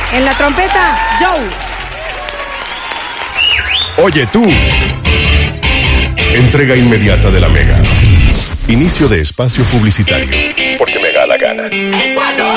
En la trompeta, Joe. Oye tú. Entrega inmediata de la Mega. Inicio de espacio publicitario. Porque me da la gana.